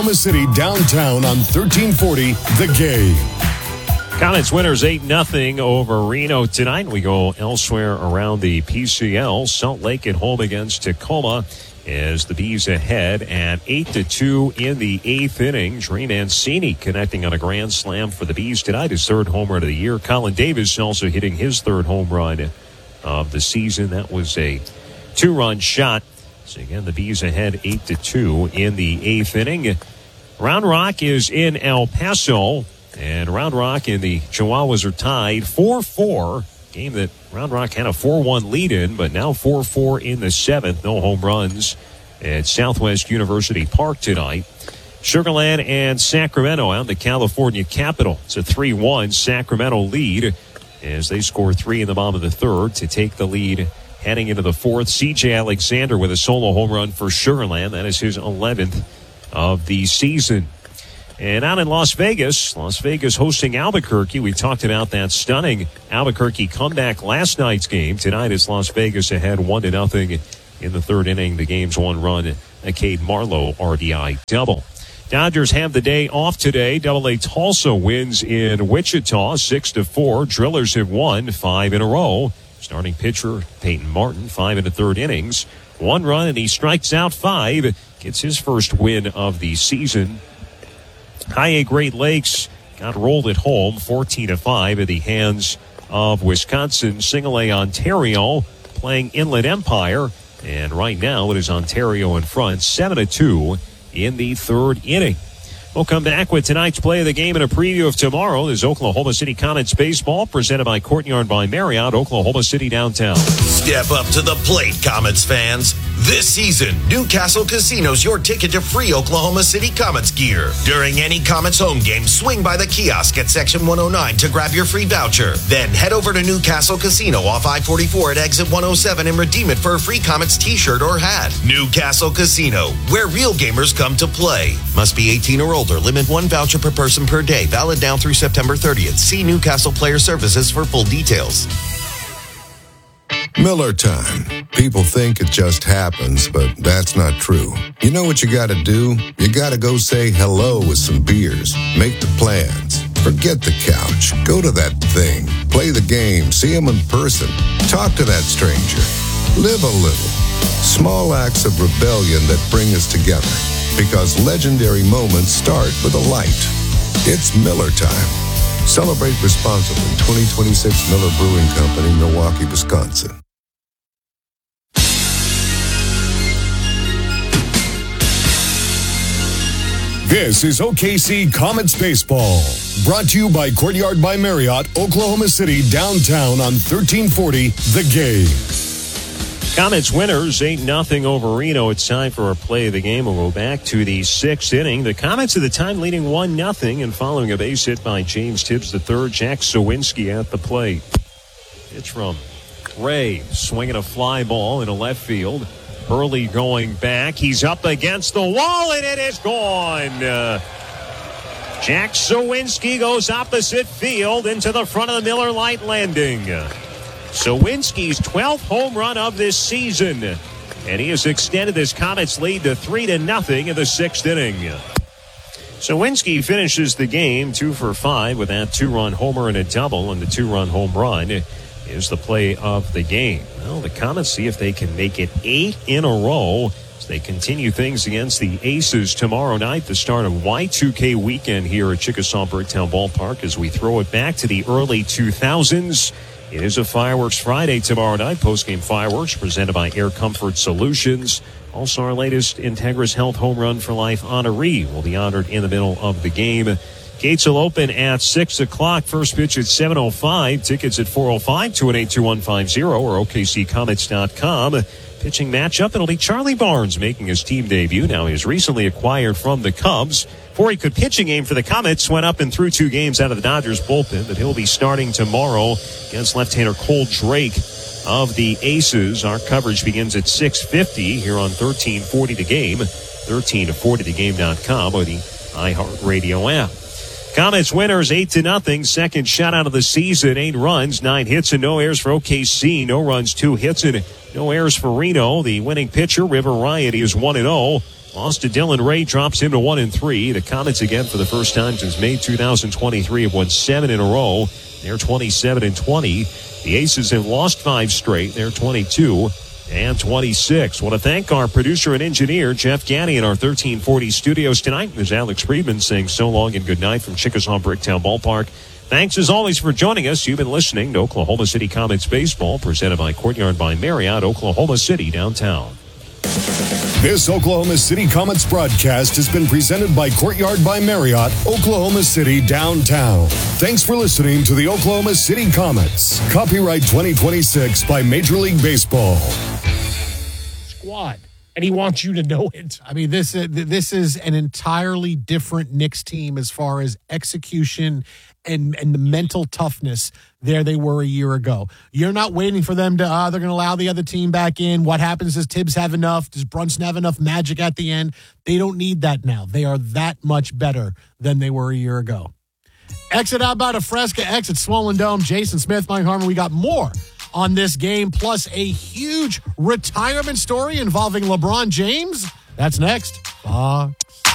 Oklahoma City downtown on 1340 The Game. Comets winners 8-0 over Reno tonight. We go elsewhere around the PCL. Salt Lake at home against Tacoma as the Bees ahead at 8-2 in the 8th inning. Trey Mancini connecting on a grand slam for the Bees tonight, his third home run of the year. Colin Davis also hitting his third home run of the season. That was a 2-run shot. So again, the Bees ahead 8-2 in the 8th inning. Round Rock is in El Paso, and Round Rock and the Chihuahuas are tied 4-4. Game that Round Rock had a 4-1 lead in, but now 4-4 in the 7th. No home runs at Southwest University Park tonight. Sugar Land and Sacramento out in the California capital. It's a 3-1 Sacramento lead as they score 3 in the bottom of the third to take the lead heading into the 4th. C.J. Alexander with a solo home run for Sugar Land. That is his 11th of the season. And out in Las Vegas hosting Albuquerque. We talked about that stunning Albuquerque comeback last night's game. Tonight is Las Vegas ahead 1-0 in the 3rd inning. The game's 1-run. A Cade Marlowe RBI double. Dodgers have the day off today. AA Tulsa wins in Wichita 6-4. Drillers have won 5 in a row. Starting pitcher Peyton Martin, 5 in the 3rd innings. 1 run and he strikes out 5. Gets his first win of the season. High A Great Lakes got rolled at home 14-5 in the hands of Wisconsin. Single A Ontario playing Inland Empire. And right now it is Ontario in front 7-2 in the 3rd inning. We'll come back with tonight's play of the game and a preview of tomorrow. This is Oklahoma City Comets baseball presented by Courtyard by Marriott, Oklahoma City downtown. Step up to the plate, Comets fans. This season, Newcastle Casino's your ticket to free Oklahoma City Comets gear. During any Comets home game, swing by the kiosk at Section 109 to grab your free voucher. Then head over to Newcastle Casino off I-44 at Exit 107 and redeem it for a free Comets t-shirt or hat. Newcastle Casino, where real gamers come to play. Must be 18 or older. Limit 1 voucher per person per day. Valid down through September 30th. See Newcastle Player Services for full details. Miller time. People think it just happens, but that's not true. You know what you gotta do? You gotta go say hello with some beers. Make the plans. Forget the couch. Go to that thing. Play the game. See them in person. Talk to that stranger. Live a little. Small acts of rebellion that bring us together. Because legendary moments start with a light. It's Miller time. Celebrate responsibly. 2026 Miller Brewing Company, Milwaukee, Wisconsin. This is OKC Comets Baseball. Brought to you by Courtyard by Marriott, Oklahoma City downtown on 1340 The Game. Comets winners 8-0 over Reno. It's time for our play of the game. We'll go back to the 6th inning. The Comets at the time leading 1-0 and following a base hit by James Tibbs III. Jack Sawinski at the plate. Pitch from Ray, swinging a fly ball into left field. Hurley going back. He's up against the wall, and it is gone. Jack Sawinski goes opposite field into the front of the Miller Lite landing. Sawinski's 12th home run of this season, and he has extended this Comets lead to 3-0 in the 6th inning. Sawinski finishes the game 2 for 5 with that 2-run homer and a double, and the 2-run home run is the play of the game. Well, the Comets see if they can make it 8 in a row as they continue things against the Aces tomorrow night, the start of Y2K weekend here at Chickasaw Bricktown Ballpark as we throw it back to the early 2000s. It is a Fireworks Friday tomorrow night. Post-game fireworks presented by Air Comfort Solutions. Also, our latest Integris Health Home Run for Life honoree will be honored in the middle of the game. Gates will open at 6 o'clock. First pitch at 7:05. Tickets at 405-218-2150 or OKCComets.com. Pitching matchup, it'll be Charlie Barnes making his team debut. Now, he was recently acquired from the Cubs. Before he could pitch a game for the Comets, went up and threw 2 games out of the Dodgers bullpen, but he'll be starting tomorrow against left-hander Cole Drake of the Aces. Our coverage begins at 6:50 here on 1340 The Game, 1340thegame.com or the iHeartRadio app. Comets winners 8-0. Second shutout of the season. 8 runs, 9 hits, and no errors for OKC. No runs, 2 hits, and no errors for Reno. The winning pitcher, River Ryan, he is 1-0. Lost to Dylan Ray, drops him to 1-3. The Comets again for the first time since May 2023 have won 7 in a row. They're 27-20. The Aces have lost 5 straight. They're 22-26. Want to thank our producer and engineer, Jeff Ganny, in our 1340 studios tonight. There's Alex Friedman saying so long and good night from Chickasaw Bricktown Ballpark. Thanks as always for joining us. You've been listening to Oklahoma City Comets Baseball, presented by Courtyard by Marriott, Oklahoma City downtown. This Oklahoma City Comets broadcast has been presented by Courtyard by Marriott, Oklahoma City downtown. Thanks for listening to the Oklahoma City Comets. Copyright 2026 by Major League Baseball. Squad. And he wants you to know it. I mean, this is an entirely different Knicks team as far as execution and the mental toughness. There they were a year ago. You're not waiting for them to, they're going to allow the other team back in. What happens? Does Tibbs have enough? Does Brunson have enough magic at the end? They don't need that now. They are that much better than they were a year ago. Exit out by the Fresca, exit Swollen Dome. Jason Smith, Mike Harmon. We got more on this game, plus a huge retirement story involving LeBron James. That's next. Fox.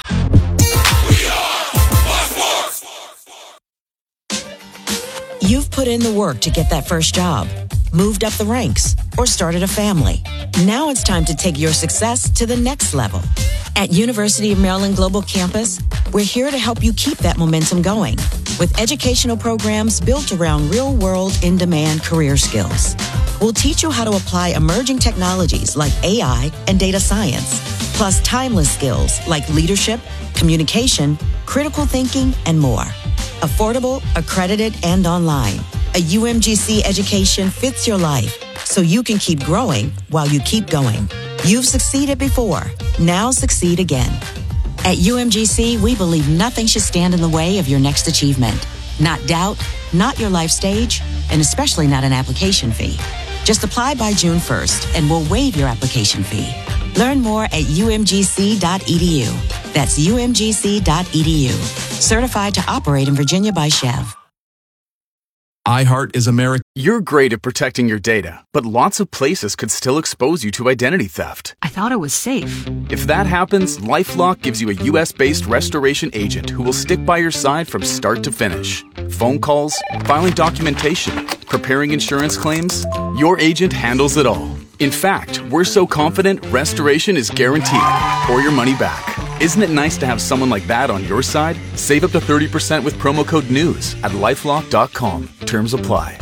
You've put in the work to get that first job, moved up the ranks, or started a family. Now it's time to take your success to the next level. At University of Maryland Global Campus, we're here to help you keep that momentum going with educational programs built around real-world, in-demand career skills. We'll teach you how to apply emerging technologies like AI and data science, plus timeless skills like leadership, communication, critical thinking, and more. Affordable, accredited, and online. A UMGC education fits your life, so you can keep growing while you keep going. You've succeeded before. Now succeed again. At UMGC, we believe nothing should stand in the way of your next achievement. Not doubt, not your life stage, and especially not an application fee. Just apply by June 1st, and we'll waive your application fee. Learn more at umgc.edu. That's umgc.edu. Certified to operate in Virginia by Chev. iHeart is America. You're great at protecting your data, but lots of places could still expose you to identity theft. I thought it was safe. If that happens, LifeLock gives you a U.S.-based restoration agent who will stick by your side from start to finish. Phone calls, filing documentation, preparing insurance claims, your agent handles it all. In fact, we're so confident restoration is guaranteed or your money back. Isn't it nice to have someone like that on your side? Save up to 30% with promo code NEWS at LifeLock.com. Terms apply.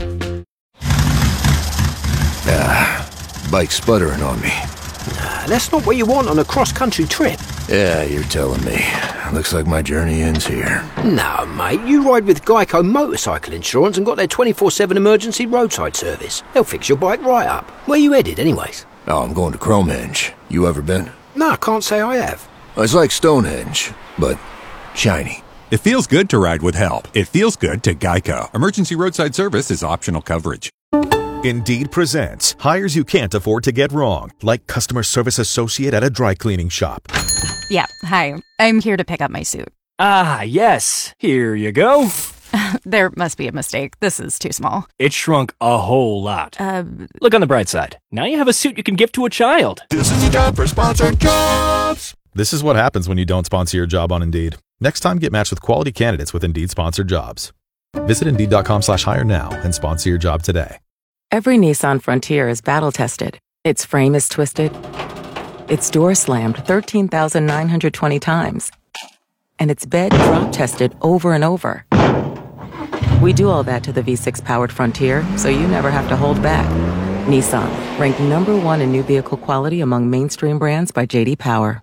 Bike's sputtering on me. That's not what you want on a cross-country trip. Yeah, you're telling me. Looks like my journey ends here. No, mate, you ride with Geico Motorcycle Insurance and got their 24/7 emergency roadside service. They'll fix your bike right up. Where you headed, anyways? Oh, I'm going to Cromenge. You ever been? No, I can't say I have. It's like Stonehenge, but shiny. It feels good to ride with help. It feels good to Geico. Emergency roadside service is optional coverage. Indeed presents hires you can't afford to get wrong, like customer service associate at a dry cleaning shop. Yeah, hi. I'm here to pick up my suit. Ah, yes. Here you go. There must be a mistake. This is too small. It shrunk a whole lot. Look on the bright side. Now you have a suit you can give to a child. This is a job for sponsored jobs. This is what happens when you don't sponsor your job on Indeed. Next time, get matched with quality candidates with Indeed sponsored jobs. Visit Indeed.com/hire now and sponsor your job today. Every Nissan Frontier is battle-tested. Its frame is twisted. Its door slammed 13,920 times. And its bed drop-tested over and over. We do all that to the V6-powered Frontier, so you never have to hold back. Nissan, ranked #1 in new vehicle quality among mainstream brands by J.D. Power.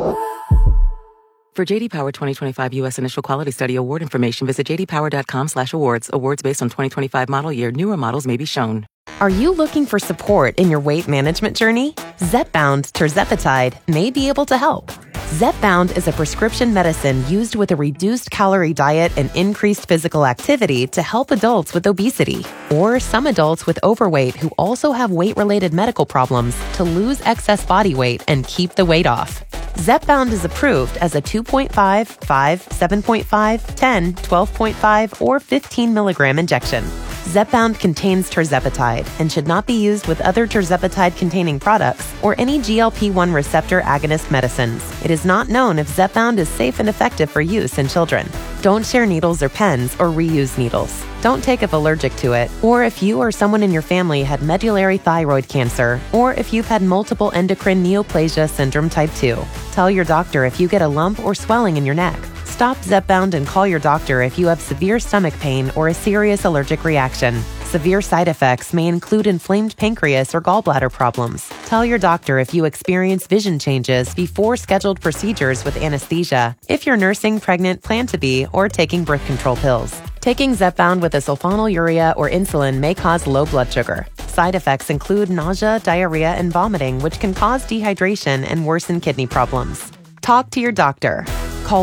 For J.D. Power 2025 U.S. Initial Quality Study award information, visit jdpower.com/awards. Awards based on 2025 model year. Newer models may be shown. Are you looking for support in your weight management journey? Zepbound tirzepatide may be able to help. Zepbound is a prescription medicine used with a reduced calorie diet and increased physical activity to help adults with obesity, or some adults with overweight who also have weight-related medical problems to lose excess body weight and keep the weight off. Zepbound is approved as a 2.5, 5, 7.5, 10, 12.5, or 15 milligram injection. Zepbound contains tirzepatide and should not be used with other tirzepatide-containing products or any GLP-1 receptor agonist medicines. It is not known if Zepbound is safe and effective for use in children. Don't share needles or pens or reuse needles. Don't take if allergic to it, or if you or someone in your family had medullary thyroid cancer, or if you've had multiple endocrine neoplasia syndrome type 2. Tell your doctor if you get a lump or swelling in your neck. Stop Zepbound and call your doctor if you have severe stomach pain or a serious allergic reaction. Severe side effects may include inflamed pancreas or gallbladder problems. Tell your doctor if you experience vision changes before scheduled procedures with anesthesia, if you're nursing, pregnant, plan to be, or taking birth control pills. Taking Zepbound with a sulfonylurea or insulin may cause low blood sugar. Side effects include nausea, diarrhea, and vomiting, which can cause dehydration and worsen kidney problems. Talk to your doctor. Call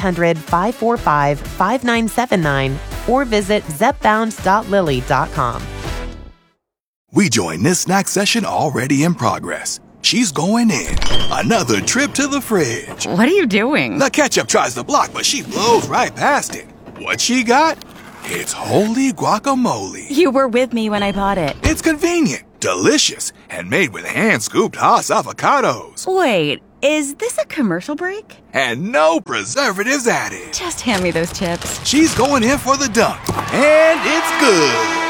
1-800-545-5979 or visit zepbound.lilly.com. We join this snack session already in progress. She's going in. Another trip to the fridge. What are you doing? The ketchup tries to block, but she blows right past it. What she got? It's holy guacamole. You were with me when I bought it. It's convenient, delicious, and made with hand-scooped Hass avocados. Wait, is this a commercial break? And no preservatives added. Just hand me those chips. She's going in for the dunk, and it's good.